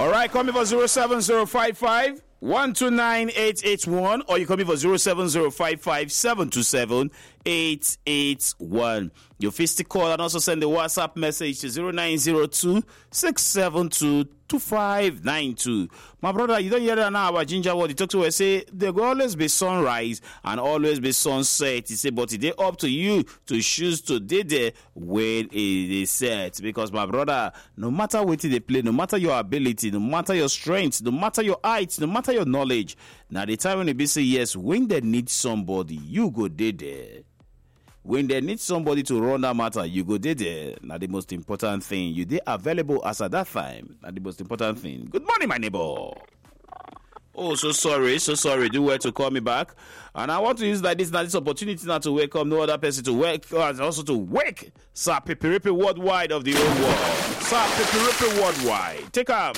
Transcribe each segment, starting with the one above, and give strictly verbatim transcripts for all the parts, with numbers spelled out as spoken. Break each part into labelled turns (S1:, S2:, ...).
S1: All right, call me for zero seven zero five five one two nine eight eight one, or you call me for zero seven zero five five seven two seven eight eight one. Your fisty call and also send a WhatsApp message to zero nine zero two six seven two two five nine two. My brother, you don't hear that now about Ginger World. You talk to her, say there will always be sunrise and always be sunset. He say, but it's up to you to choose to do there when it is set. Because my brother, no matter what they play, no matter your ability, no matter your strength, no matter your height, no matter your knowledge, now the time when they be say yes, when they need somebody, you go there there. When they need somebody to run that matter, you go there there. Now the most important thing, you they available as at that time. Now the most important thing. Good morning, my neighbor. Oh, so sorry, so sorry. Do well to call me back. And I want to use like this now this opportunity now to welcome no other person to work, and also to wake Sir Pipiripi worldwide of the whole world. Sir Pipiripi worldwide. Take up.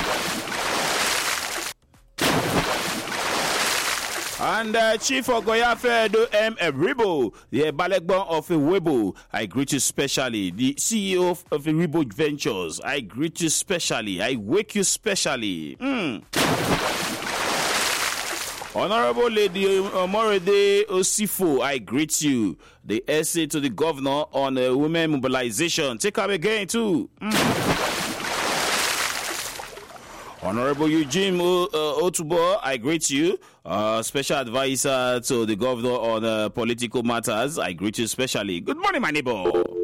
S1: And uh, Chief Ogoyafe Edo M. Eribo, the Balegbon of Iwebo, I greet you specially. The C E O of, of Eribo Ventures, I greet you specially. I wake you specially. Mm. Honorable Lady Omorede Osifo, I greet you. The essay to the governor on uh, women mobilization. Take up again too. Mm. Honorable Eugene uh, Otubo, I greet you. Uh, special advisor to the governor on uh, political matters. I greet you specially. Good morning, my neighbor.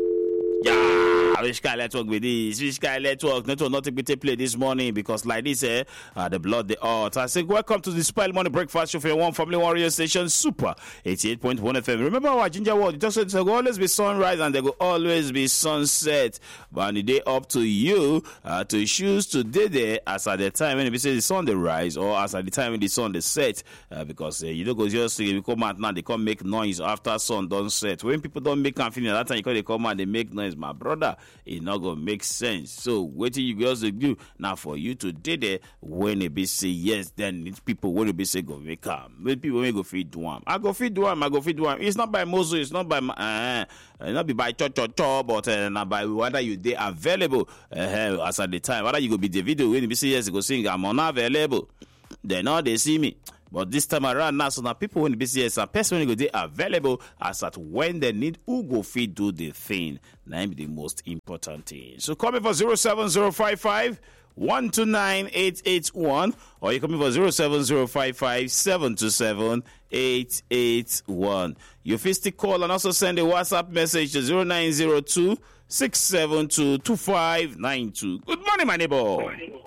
S1: Yeah, which guy let's work with this? Which guy let's work? Not to not to be play this morning because like this, eh, uh, the blood, the art. I say, welcome to the Spoil Money Breakfast Show for your one family warrior station, Super eighty-eight point one F M. Remember our Ginger World? It also there will always be sunrise and there will always be sunset. But the day up to you uh, to choose to day there as at the time when it say the sun they rise or as at the time when the sun they set. Uh, because uh, you don't go just you come out now they come make noise after sun don't set. When people don't make anything at that time you call they come out they make noise. My brother, it not gonna make sense. So what you girls do now for you to do it when it be say yes, then it's people when it be say go make up. When people when go feed one, I go feed one, I go feed one. It's not by Mozo, it's not by uh, uh not be by cho cho cho, but uh, not by whether you they available uh, as at the time. Whether you go be the video when it be say yes, you go sing I'm unavailable. Then now they see me. But this time around now, so now people when the business a person when go they available as at when they need who go feed do the thing. Now be the most important thing. So call me for zero seven zero five five one two nine eight eight one, or you call me for zero seven zero five five seven two seven eight eight one. You fisty call and also send a WhatsApp message to zero nine zero two six seven two two five nine two. Good morning, my neighbor.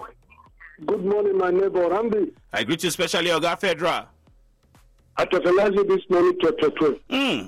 S2: Good morning, my neighbor, Randy.
S1: I greet you especially, Oga Fedra.
S2: I totalize you this morning, chapter twelve.
S1: Mm.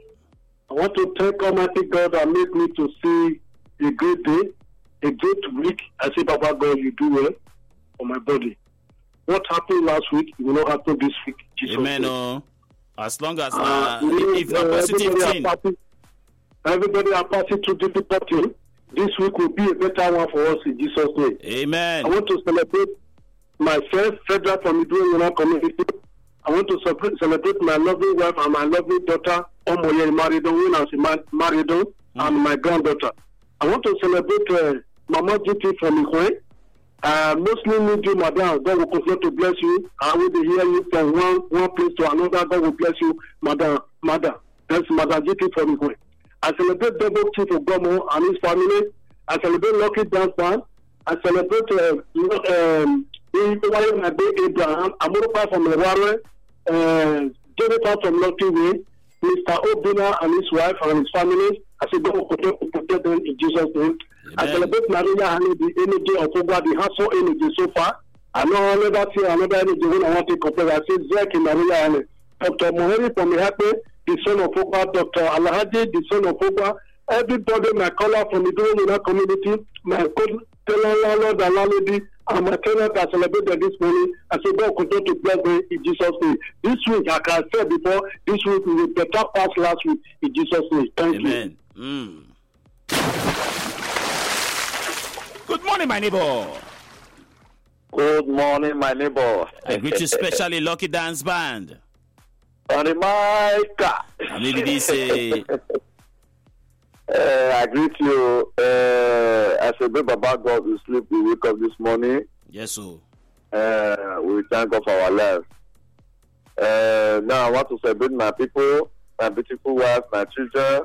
S2: I want to thank Almighty God that made me to see a great day, a great week. I say, Papa God, you do well for my body. What happened last week will not happen this week. Jesus
S1: Amen. Oh. As long as, uh,
S2: uh,
S1: if, if not
S2: uh,
S1: positive
S2: everybody
S1: thing.
S2: Are passing, everybody are passing through difficult things. This week will be a better one for us in Jesus' name.
S1: Amen.
S2: I want to celebrate myself, Federal from the Dual community. I want to celebrate my lovely wife and my lovely daughter, Omoye Maridon, when I was married, mm. and my granddaughter. I want to celebrate uh, Mama G T from Ikwe. Uh, mostly need you, Madam. God will continue to bless you. I will be hearing you from one, one place to another. God will bless you, Madam. Madam. That's Madam G T from Ikwe. I celebrate Double Chief of Gomo and his family. I celebrate Lucky Dance Band. I celebrate uh, um, Abraham, Amurupa from Leware, uh, Jonathan from Lucky Way, Mister Obina and his wife and his family. I say God will protect them in Jesus' name. Amen. I celebrate Maria Honey, the energy of Oba, the hustle energy so far. I know another thing, another energy when I want to compare. I say Zek in Maria Honey. Doctor Moheri from Ihape, the son of Oba, Doctor Alahaji, the son of Oba, everybody, my caller from the Dual community, my co-landlord and landlady, and my tenant that celebrated this morning. I say God continue to bless me in Jesus' name. This week, like I said before, this week we will better pass last week in Jesus' name. Thank
S1: Amen.
S2: you.
S1: Mm. Good morning, my neighbor.
S3: Good morning, my neighbor.
S1: I greet you especially, Lucky Dance Band.
S3: On the mic.
S1: I need to say.
S3: Uh, I greet you. Uh, as a baby about God will sleep, we wake up this morning.
S1: Yes, sir.
S3: Uh, we thank God for our life. Uh, now I want to celebrate my people, my beautiful wife, my children,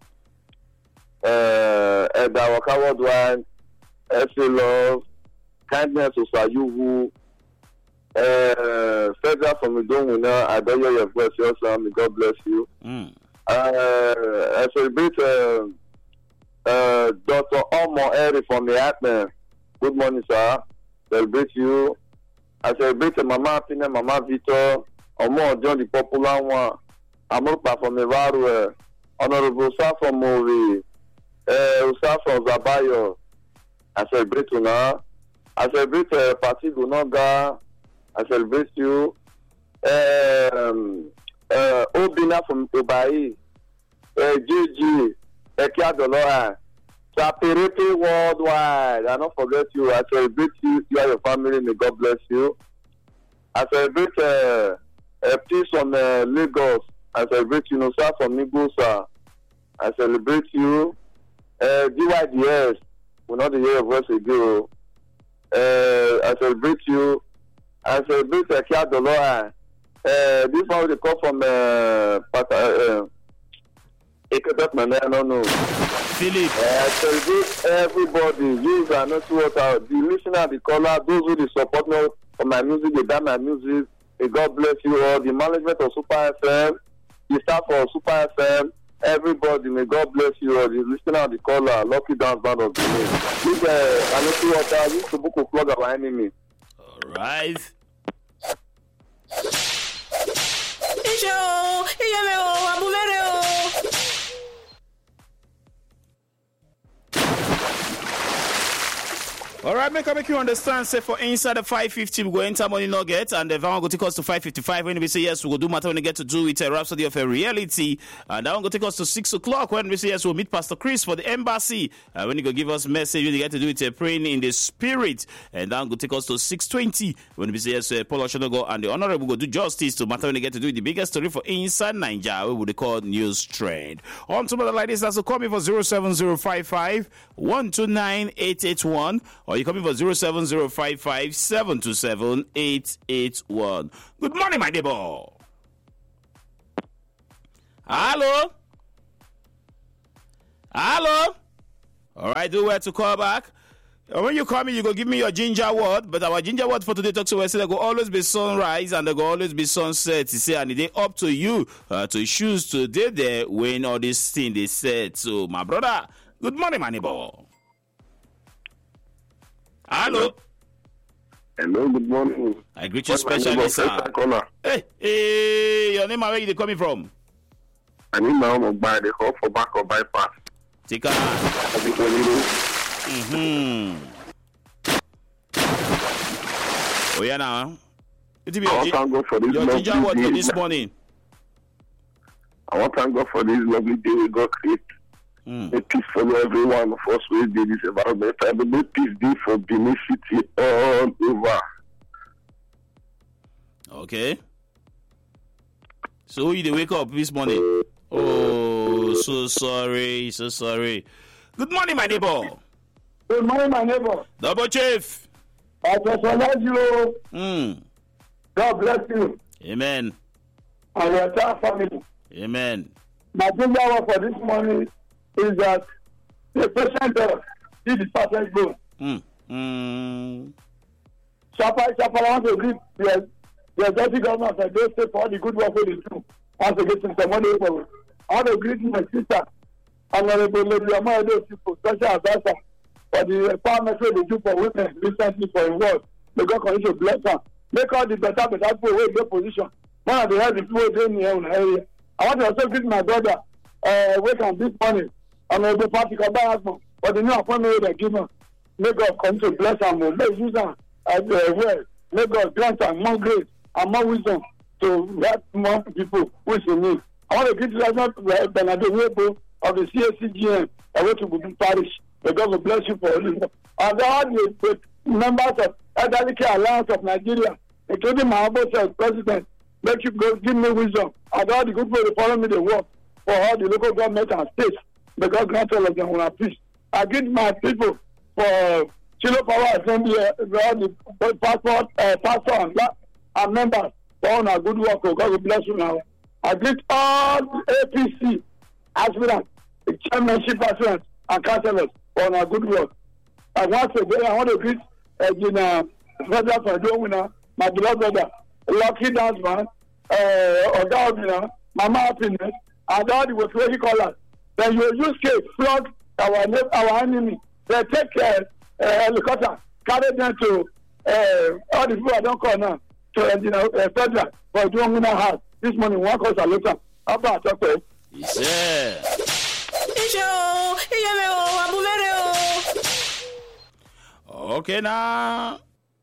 S3: uh, and our coward one, S A Love, kindness to Sayuhu, uh, Fedra from Idonguna, I don't hear your voice, your son, may God bless you.
S1: Mm.
S3: Uh, I celebrate uh, uh, Doctor Omo Eri from the Atman. Good morning, sir. Celebrate you. I celebrate Mama Pina, Mama Vito, Omo John, the popular one. Amopa from Evaru, Honorable Sir from Mori, uh, Sir from Zabayo. I celebrate you now. I celebrate uh, Pati Gunoga. I celebrate you. Um, uh, Obina from Obai, uh, G G, Ekia Doloa, Sapirete worldwide. I don't forget you. I celebrate you. You and your family. May God bless you. I celebrate uh, a peace on uh, Lagos. I celebrate you, no sir, from Nigosa. I celebrate you. Uh, D Y D S. We're not the year of us ago. Uh, I celebrate you. I celebrate Ekia Doloa. Uh, this one they come from uh, Pat- uh, uh, I don't know.
S1: Philip.
S3: Uh, I celebrate everybody. You are not what out. The listener, the caller, those who they support me on my music, they buy my music. May God bless you all. The management of Super F M, the staff of Super F M, everybody, may God bless you all. The listener, the caller, Lucky Dance Band of the Name. This uh, I know what I used to book a plug of our enemy.
S1: All right. All right, make I make you understand. Say for inside the five fifty, we go enter money nugget, and the van go take us to five fifty-five. When we say yes, we go do matter when we get to do with a rhapsody of a reality, and that one go take us to six o'clock. When we say yes, we'll meet Pastor Chris for the embassy. Uh, when he go give us message, we get to do it a praying in the spirit, and that one go take us to six twenty. When we say yes, uh, Paul Oshonogo and the honorable go do justice to matter when we get to do the biggest story for inside Nigeria, we would call news trend. On to the like this, that's a call me for zero seven zero five five one two nine eight eight one, or you come in for zero seven zero five five seven two seven eight eight one. Good morning, my neighbor. Hello? Hello? All right, do where to call back. And when you call me, you go give me your ginger word. But our ginger word for today talks about say there go always be sunrise and there go always be sunset. You say, and it up to you uh, to choose to do there when all this thing they said. So, my brother, good morning, my neighbor. Hello.
S3: Hello, good morning.
S1: I greet you specially, sir. Hey, hey, your name, where you coming from?
S3: I need my own buy the call for back or bypass.
S1: Take a. Mm-hmm. Oh, yeah, now. It will
S3: I
S1: be
S3: want to go for this
S1: your ginger word for this morning.
S3: I want to go for this lovely day we got create.
S1: Mm.
S3: A peace for every one of us who did this environment. I will peace be for Benin City all over.
S1: Okay. So you wake up this morning. Oh, so sorry, so sorry. Good morning, my neighbor.
S2: Good morning, my neighbor.
S1: Double chief.
S2: I personalize you.
S1: Mm.
S2: God bless you
S1: Amen.
S2: and your entire family.
S1: Amen.
S2: My ginger word for this morning is that the patient uh, did the perfect goal.
S1: Mm. Mm.
S2: Shapa, Shapa, I want to greet the, the executive governor of those states for all the good work they do. I want to get some money for I want to greet my sister, Honorable Lady Amado, special advisor for the empowerment they do for women recently for the world. May God continue to bless her. Make all the better, better people who get position. One of the healthy people in the area. I want to also greet my brother, uh, wake on this morning. Honorable Patrick Abayasmo, for the new appointment they give him. May God continue to bless him. May use him as well. May God grant him more grace and more wisdom to help more people who is in need. I want to greet Lieutenant Bernardo Webo of the C A C G M, I went to Budu Parish. May God will bless you for all this. And all the, the members of Elderly Care Alliance of Nigeria, including my humble self, President, make you go give me wisdom. And all the good people who follow me the work for all the local government and states. May God grant all of them with peace. I greet my people for
S3: Chilo Power Assembly, uh, the pastor, uh, pastor and, and members for all our good work. God will bless you now. I greet all the A P C aspirants, the chairmanship aspirants, and councillors for our good work. And once again, I want to greet uh, Gina Federal for the winner, my beloved brother, Lucky Dance Man, uh, Oga Obina, Mama Happiness, and all the Wesleyan callers. Then you use cake, flog our our enemy. They take care, uh, helicopter, carry them to uh, all the people I don't call now, to uh, you know, uh, Federal for doing winner house. This morning, one cause a later. After I talk to you.
S1: Yeah. Okay, now.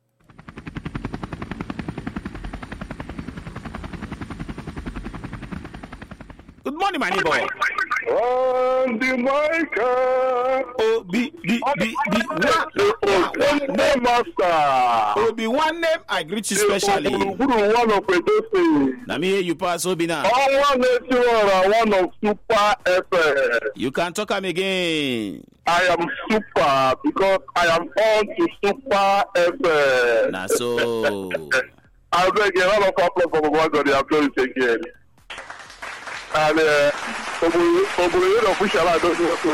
S1: Good morning, my neighbor.
S3: On the mic.
S1: Oh, B, B, B, B,
S3: one name master.
S1: Oh, be one name. I greet you specially.
S3: One of the
S1: Now me hear you pass Obi now.
S3: one one of Super F M.
S1: You can talk am again.
S3: I am super because I am on to Super F M.
S1: Nah, so.
S3: I beg a lot of applause for one of the applause again. And uh, Oboyo official I don't know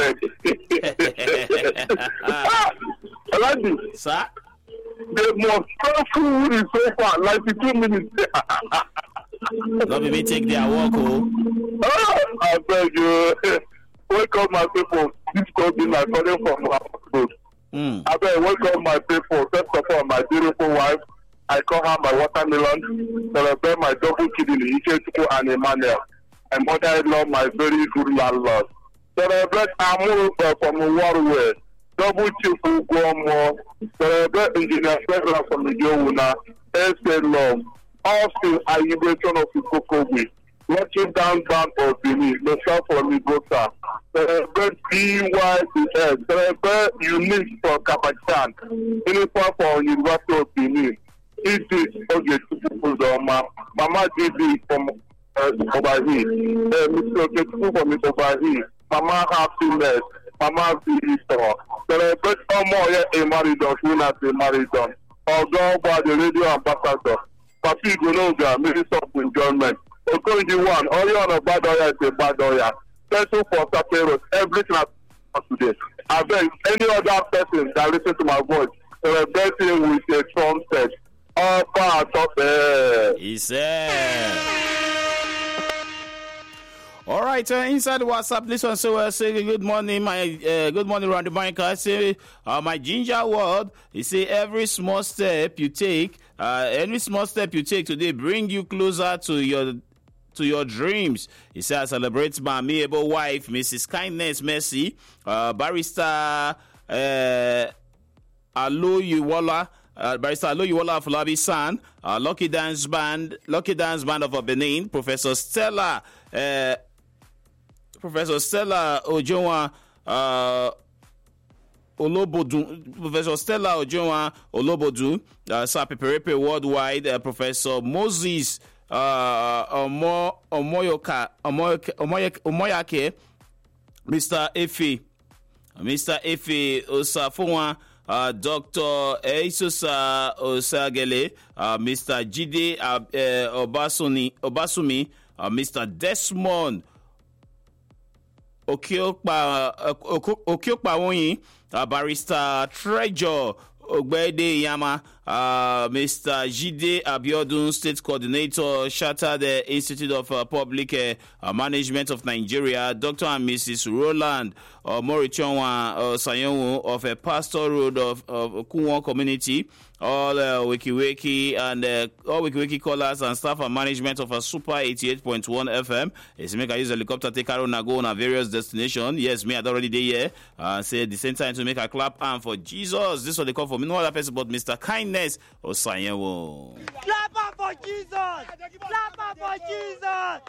S3: I like this.
S1: Sir?
S3: The most powerful is so far, ninety-two minutes.
S1: Not be me take their walk, oh.
S3: I beg you. Welcome my people. This call be my calling from my food.
S1: Mm.
S3: I beg welcome my people. First of all, my beautiful wife. I call her my watermelon. Celebrate my double kidney, Ichetuko and Emmanuel. My mother-in-law, my very good landlord. Celebrate Amuru from Warwe. Double chief Ugomo. Celebrate Engineer Federal from the Yowuna. S A Love. Austin Ayibration of Ikokobi. Watching down band of Benin. Michelle from Igota. Celebrate B Y C S. Celebrate Unique for Kapachan. Uniform for University of Benin. It is okay to people Doma. Mama D B from Uh, over here, uh, Mister Ketu for Mister Over here, Mama Happiness, Mama Victor, celebrate Omoye a Maridon, soon as a Maridon, or go by the radio ambassador, Papi Gunoga, Minister of Enjoyment, Okoji one, all you on a bad oya is a bad oya, person for Saperos, everything I today. I beg any other person that listen to my voice, celebrate him with a trumpet, all part of the.
S1: He said. All right, uh, inside the WhatsApp, this one so uh, say good morning, my uh, good morning, Randy Mike. I say uh, my ginger word. He say every small step you take, uh, every small step you take today bring you closer to your to your dreams. He say I celebrate my amiable wife, Missus Kindness Mercy, uh, barrister uh, Aloyuwola. Uh, Barrister Aloyuwola Afolabi San, uh, Lucky Dance Band, Lucky Dance Band of Benin, Professor Stella. Uh, Professor Stella Ojowa uh, Olobodu, Professor Stella Ojowa Olobodu, uh, Sapeperepe Worldwide, uh, Professor Moses uh, Omo, Omoyoka, Omoyake, Omoyake, Mister Efe, Mister Efe Osafuwa, uh, Doctor Eisosa Osagele, uh, Mister Jide uh, uh, Obasuni, Obasumi, uh, Mister Desmond Okiokpa Okiokpa Wonyi, uh, Barrister Treasure Ogbede Yama, uh, Mister Jide Abiodun, State Coordinator, Shattered uh, Institute of uh, Public uh, Management of Nigeria, Doctor and Missus Roland uh, Morichonwa uh, Sayonwo of a uh, Pastor Road of, of Kunwon Community, all uh, Wiki Wiki and uh, all Wiki Wiki callers and staff and management of a Super eighty-eight point one F M. It's make I use helicopter take Aaron and go on a various destination. Yes, me, I'd already there here. Uh, say at the same time to make a clap and for Jesus. This is what they call for me. No other person but Mister Kindness or Sayewo.
S4: Clap up for Jesus! Clap up for Jesus!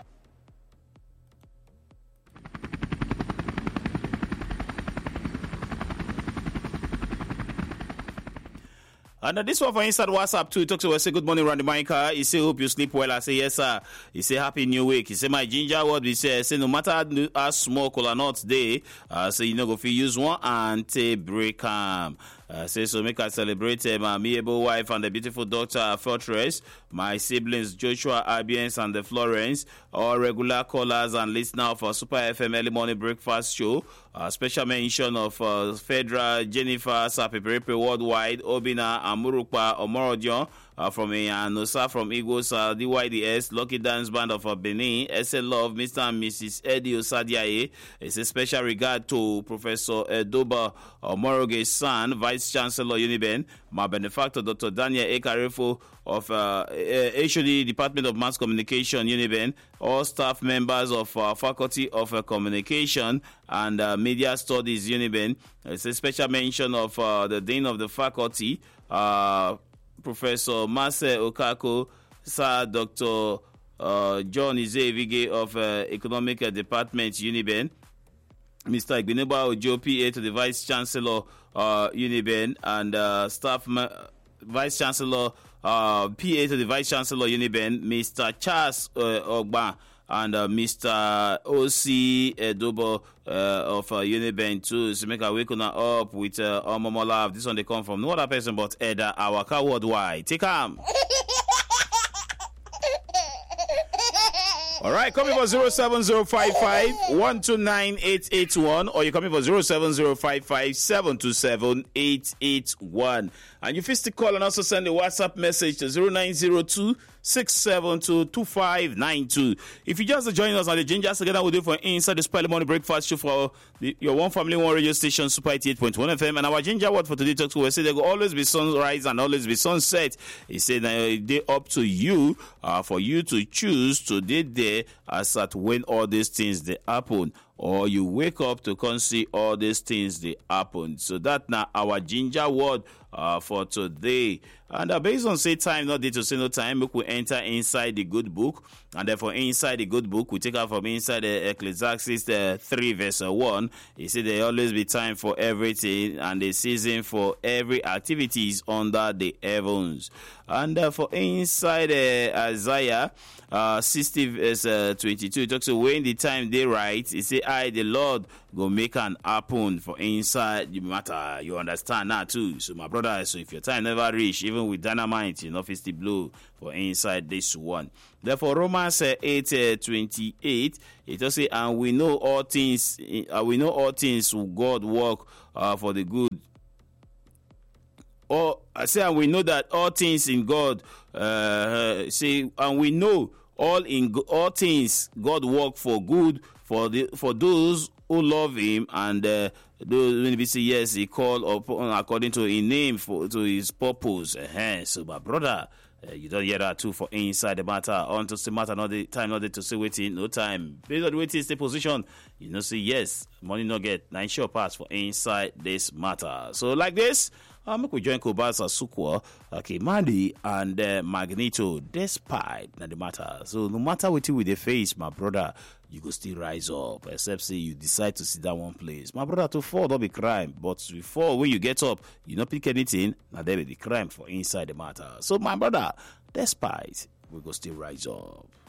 S1: And uh, this one for inside WhatsApp too. He talks to us, say good morning, Randy Micah. He say hope you sleep well. I say yes, sir. He say happy new week. He say my ginger word. He say, say no matter how, how small cola nuts day, uh, say you know go fi use one and take break am. Uh, say so make I celebrate uh, my amiable wife and the beautiful daughter Fortress, my siblings Joshua, Abiens, and the Florence, all regular callers and listeners for Super F M early morning breakfast show. Uh, special mention of uh, Fedra, Jennifer, Sapiperepe Worldwide, Obina, Amurukpa, Omorodion, uh, from Ianosa, from Igos, uh, D Y D S, Lucky Dance Band of uh, Benin, S L Love, Mister and Missus Eddie Osadiaye. It's a special regard to Professor Edoba Omoroge's son, Vice Chancellor Uniben, my benefactor, Doctor Daniel Ekarefo of uh, H O D Department of Mass Communication, Uniben, all staff members of uh, Faculty of uh, Communication and uh, Media Studies, Uniben. It's a special mention of uh, the Dean of the Faculty, uh, Professor Mase Okako, Sir Doctor uh, John Izevige of uh, Economic uh, Department, Uniben, Mister Igbineba Ojo, P A to the Vice Chancellor, uh, Uniben, and uh, staff ma- Vice Chancellor, uh, P A to the Vice Chancellor, Uniben, Mister Charles uh, Ogba, and uh, Mister O C Edobo uh, of uh, Uniben too. So make a wake on up with uh, Omomo Love. This one they come from no other person but Eda Awaka Worldwide. Take him. All right, coming for zero seven zero five five one two nine eight eight one, or you coming for zero seven zero five five seven two seven eight eight one. And you fist the call and also send a WhatsApp message to zero nine zero two six seven two two five nine two. If you just join us on the Ginger together, we'll do for Inside the Spell Morning Breakfast Show for the, your one family, one radio station, Super eighty-eight point one F M. And our Ginger word for today talks to us. Say there will always be sunrise and always be sunset. He said that they up to you uh, for you to choose today there as at when all these things they happen. Or you wake up to come see all these things they happen. So that now our Ginger word uh, for today. And uh, based on say time, not day to say no time, we will enter inside the good book. And therefore inside the good book, we take out from inside the Ecclesiastes uh, three verse one. He said there always be time for everything and a season for every activities under the heavens. And uh, for inside uh, Isaiah uh, sixty verse uh, twenty-two, it talks about when the time they write, he say, I, the Lord, go make an happen for inside the matter. You understand now too. So my brother, so if your time never reach, even with dynamite, you know, it's the blow for inside this one. Therefore, Romans uh, eight uh, twenty-eight, it does say, and we know all things, uh, we know all things will God work uh, for the good. Or I say, and we know that all things in God, uh, say, and we know all in all things God work for good for the for those who love Him, and uh, those when we say yes, He call upon according to His name for to His purpose. Uh-huh. So, my brother, uh, you don't hear that too for inside the matter. On to the matter, not the time, not the to say waiting, no time. Based on waiting, stay position. You know, say yes, money no get nine sure pass for inside this matter. So, like this. Um, we join Kobasa Sukwa, okay, Mandi and uh, Magneto, despite not the matter. So no matter what you with the face, my brother, you go still rise up. Except say you decide to sit down one place, my brother. To fall don't be crime, but to fall when you get up, you not pick anything. Now there be the crime for inside the matter. So my brother, despite we go still rise up.